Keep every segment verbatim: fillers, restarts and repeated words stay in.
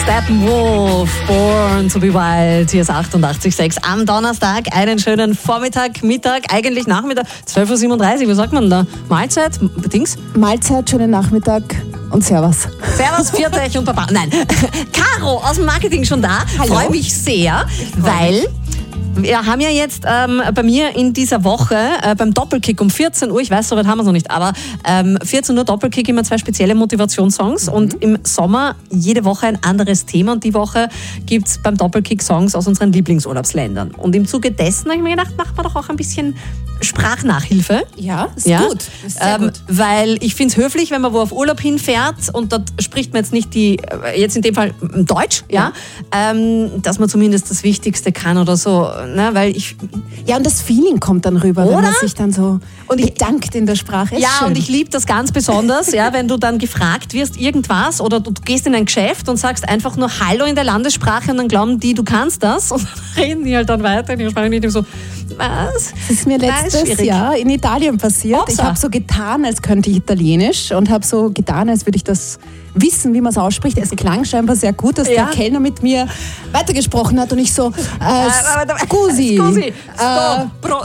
Steppenwolf, Born to be Wild, hier ist achtundachtzig Komma sechs am Donnerstag. Einen schönen Vormittag, Mittag, eigentlich Nachmittag, zwölf Uhr siebenunddreißig, wie sagt man da? Mahlzeit, Dings? Mahlzeit, schönen Nachmittag und Servus. Servus, Pfiat euch und Baba. Nein, Caro aus dem Marketing schon da. Freue mich sehr, weil... Wir haben ja jetzt ähm, bei mir in dieser Woche äh, beim Doppelkick um vierzehn Uhr, ich weiß, soweit haben wir es noch nicht, aber ähm, vierzehn Uhr Doppelkick immer zwei spezielle Motivationssongs mhm. und im Sommer jede Woche ein anderes Thema und die Woche gibt es beim Doppelkick Songs aus unseren Lieblingsurlaubsländern. Und im Zuge dessen habe ich mir gedacht, machen wir doch auch ein bisschen Sprachnachhilfe. Ja, ist ja? gut. Ist sehr ähm, gut. Weil ich finde es höflich, wenn man wo auf Urlaub hinfährt und dort spricht man jetzt nicht die, jetzt in dem Fall Deutsch, ja, ja. Ähm, dass man zumindest das Wichtigste kann oder so. Ne, weil ich ja, und das Feeling kommt dann rüber, oder? Wenn man sich dann so und ich, bedankt in der Sprache. Ist ja, schön. Und ich liebe das ganz besonders, ja, wenn du dann gefragt wirst, irgendwas, oder du gehst in ein Geschäft und sagst einfach nur Hallo in der Landessprache und dann glauben die, du kannst das und dann reden die halt dann weiter in ihrer Sprache und ich denke so, was? Das ist mir letztes Jahr in Italien passiert. Upsa. Ich habe so getan, als könnte ich Italienisch und habe so getan, als würde ich das wissen, wie man es ausspricht. Es klang scheinbar sehr gut, dass ja. der Kellner mit mir weitergesprochen hat und ich so, äh, scusi, scusi, äh, stop,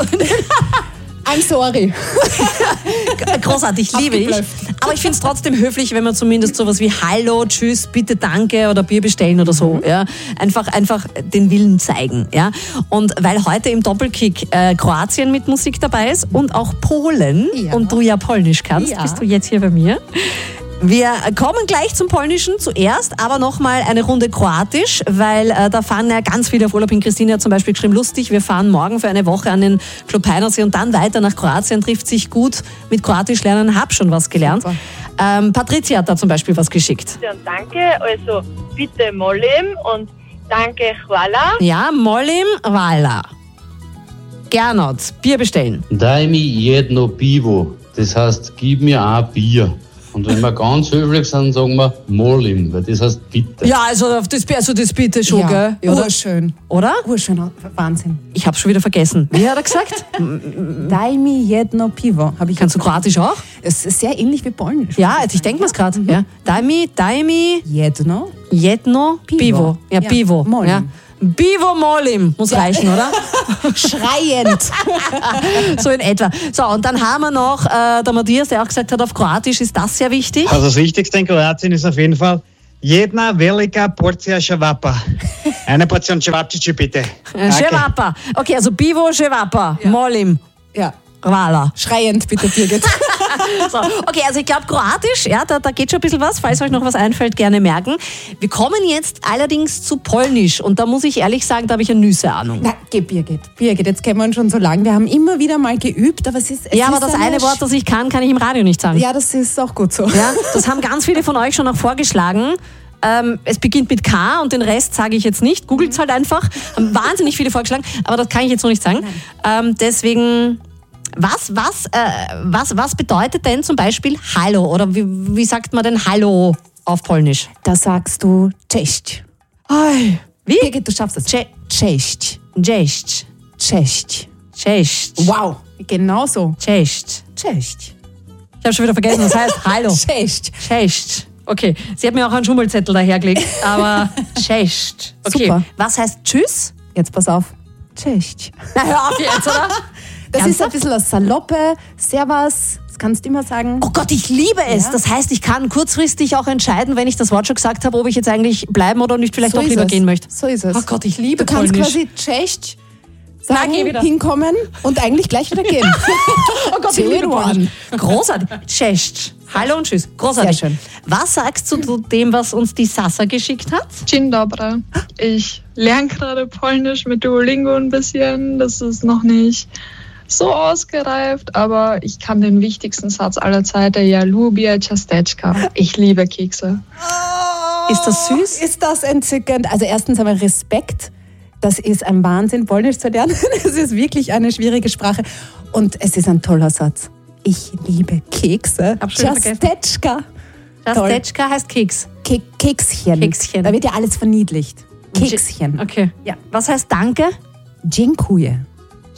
I'm sorry. Großartig, liebe ich. Aber ich finde es trotzdem höflich, wenn man zumindest sowas wie Hallo, Tschüss, bitte, danke oder Bier bestellen oder so. Mhm. Ja. Einfach, einfach den Willen zeigen. Ja. Und weil heute im Doppelkick äh, Kroatien mit Musik dabei ist und auch Polen ja. und du ja Polnisch kannst, ja. bist du jetzt hier bei mir. Wir kommen gleich zum Polnischen zuerst, aber nochmal eine Runde Kroatisch, weil äh, da fahren ja ganz viele auf Urlaub. In Christine hat zum Beispiel geschrieben, lustig, wir fahren morgen für eine Woche an den Klopeinersee und dann weiter nach Kroatien, trifft sich gut mit Kroatisch lernen, hab schon was gelernt. Ähm, Patricia hat da zum Beispiel was geschickt. Und danke, also bitte molim und danke, hvala. Ja, molim, hvala. Gernot, Bier bestellen. Daj mi jedno pivo, das heißt, gib mir ein Bier. Und wenn wir ganz höflich sind, sagen wir molim, weil das heißt bitte. Ja, also das, also das bitte schon, ja, gell? Ja, urschön. Oder? Urschön, Wahnsinn. Ich hab's schon wieder vergessen. Wie hat er gesagt? Daj mi jedno pivo. Ich Kannst du Kroatisch auch? Es ist sehr ähnlich wie Polnisch. Ja, ich denke mir's gerade. Mhm. Ja. Daj mi, daj mi jedno, jedno pivo. pivo. Ja, ja, pivo. Molim. Ja. Bivo molim. Muss ja. reichen, oder? Schreiend. So in etwa. So, und dann haben wir noch äh, der Matthias, der auch gesagt hat, auf Kroatisch ist das sehr wichtig. Also das Wichtigste in Kroatien ist auf jeden Fall jedna velika porcija ševapa. Eine Portion Cevapcici bitte. Ševapa. Okay, also Bivo, Ševapa, ja. Molim. Ja. Hvala. Schreiend, bitte, Birgit. So, okay, also ich glaube Kroatisch, ja, da, da geht schon ein bisschen was. Falls euch noch was einfällt, gerne merken. Wir kommen jetzt allerdings zu Polnisch und da muss ich ehrlich sagen, da habe ich eine Nüsse Ahnung. Na, geh Birgit. Birgit, jetzt kennen wir uns schon so lange. Wir haben immer wieder mal geübt, aber es ist... Es ja, aber ist das eine eine Wort, das ich kann, kann ich im Radio nicht sagen. Ja, das ist auch gut so. Ja, das haben ganz viele von euch schon auch vorgeschlagen. Ähm, es beginnt mit K und den Rest sage ich jetzt nicht. Googelt es halt einfach. Haben wahnsinnig viele vorgeschlagen, aber das kann ich jetzt noch nicht sagen. Ähm, deswegen... Was, was, äh, was, was bedeutet denn zum Beispiel Hallo? Oder wie, wie sagt man denn Hallo auf Polnisch? Da sagst du Cześć. Wie? Birgit, du schaffst es. Cze- Cześć. Cześć. Cześć. Cześć. Wow, genau so. Cześć. Cześć. Ich habe schon wieder vergessen, das heißt Hallo. Cześć. Cześć. Okay, sie hat mir auch einen Schummelzettel dahergelegt, aber Cześć. Okay, super. Was heißt Tschüss? Jetzt pass auf. Cześć. Na, hör auf jetzt, oder? Das Ernsthaft? ist ein bisschen das Saloppe, Servus, das kannst du immer sagen. Oh Gott, ich liebe es. Ja. Das heißt, ich kann kurzfristig auch entscheiden, wenn ich das Wort schon gesagt habe, ob ich jetzt eigentlich bleiben oder nicht vielleicht so doch lieber es. gehen möchte. So ist es. Oh Gott, ich liebe Du kannst Polnisch. quasi Cześć sagen, Na, geh wieder. hinkommen und eigentlich gleich wieder gehen. Oh Gott, ich liebe Polnisch. Großartig. Cześć. Hallo und tschüss. Großartig. Sehr schön. Was sagst du zu dem, was uns die Sasa geschickt hat? Dzień dobry. Ich lerne gerade Polnisch mit Duolingo ein bisschen. Das ist noch nicht so ausgereift, aber ich kann den wichtigsten Satz aller Zeiten. Ja, lubię ciasteczka. Ich liebe Kekse. Ist das süß? Ist das entzückend? Also erstens einmal Respekt. Das ist ein Wahnsinn, Polnisch zu lernen. Es ist wirklich eine schwierige Sprache. Und es ist ein toller Satz. Ich liebe Kekse. Hab schon vergessen. Ciasteczka. Ciasteczka heißt Keks. Ke- Kekschen. Kekschen. Da wird ja alles verniedlicht. Kekschen. Okay. Ja. Was heißt Danke? Dziękuję.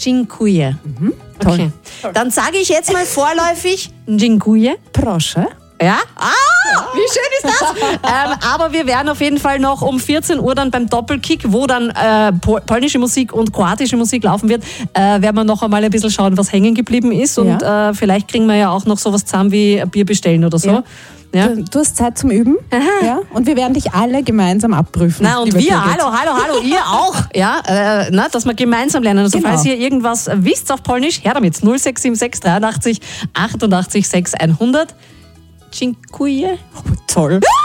Dziękuję. Mhm. Toll. Okay. Dann sage ich jetzt mal vorläufig Dziękuję. Proszę. Ja? Ah, wie schön ist das? ähm, aber wir werden auf jeden Fall noch um vierzehn Uhr dann beim Doppelkick, wo dann äh, polnische Musik und kroatische Musik laufen wird, äh, werden wir noch einmal ein bisschen schauen, was hängen geblieben ist. Und Ja. äh, vielleicht kriegen wir ja auch noch sowas zusammen wie ein Bier bestellen oder so. Ja. Ja. Du, du hast Zeit zum Üben. Ja? Und wir werden dich alle gemeinsam abprüfen. Na, und lieber wir, Birgit. hallo, hallo, hallo, ihr auch, ja, äh, na, dass wir gemeinsam lernen. Also Genau. falls ihr irgendwas wisst auf Polnisch, her damit, null sechs sieben sechs dreiundachtzig achtundachtzig sechs hundert. Dziękuję. Toll.